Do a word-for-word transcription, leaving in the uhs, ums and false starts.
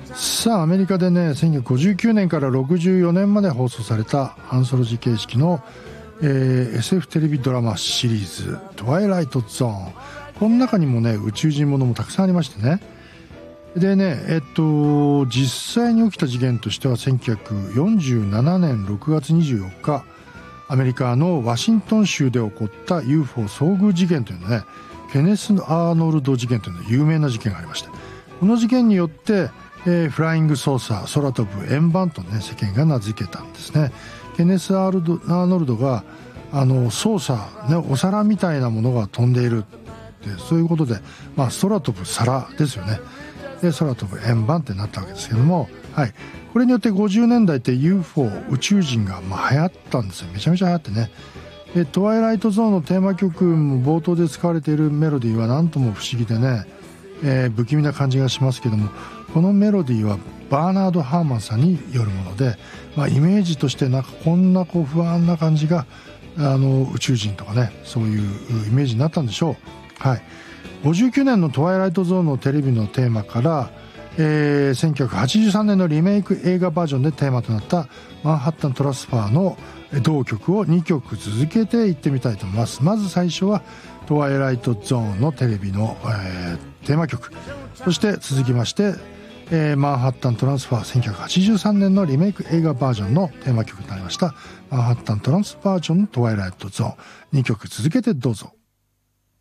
さあアメリカでねせんきゅうひゃくごじゅうきゅうねんからろくじゅうよねんまで放送されたアンソロジー形式の、えー、エスエフ テレビドラマシリーズトワイライトゾーン、この中にもね宇宙人ものもたくさんありましてね。でねえっと実際に起きた事件としてはせんきゅうひゃくよんじゅうななねんろくがつにじゅうよっかアメリカのワシントン州で起こった ユーフォー 遭遇事件というのね、ケネス・アーノルド事件というの有名な事件がありまして、この事件によって、えー、フライングソーサー空飛ぶ円盤とね世間が名付けたんですね。ケネス・アールド・アーノルドがあの操作、ね、お皿みたいなものが飛んでいるって、そういうことで、まあ、空飛ぶ皿ですよね。で空飛ぶ円盤ってなったわけですけども、はい、これによってごじゅうねんだいって ユーフォー 宇宙人がまあ流行ったんですよ。めちゃめちゃ流行ってね。でトワイライトゾーンのテーマ曲も冒頭で使われているメロディーはなんとも不思議でね、えー、不気味な感じがしますけども、このメロディーはバーナード・ハーマンさんによるもので、まあ、イメージとしてなんかこんなこう不安な感じがあの宇宙人とかね、そういうイメージになったんでしょう。はい、ごじゅうきゅうねんのトワイライトゾーンのテレビのテーマから、えー、せんきゅうひゃくはちじゅうさんねんのリメイク映画バージョンでテーマとなったマンハッタントランスファーの同曲をにきょく続けていってみたいと思います。まず最初はトワイライトゾーンのテレビの、えー、テーマ曲、そして続きまして、えー、マンハッタントランスファーせんきゅうひゃくはちじゅうさんねんのリメイク映画バージョンのテーマ曲になりましたマンハッタントランスファージョンのトワイライトゾーン、にきょく続けてどうぞ。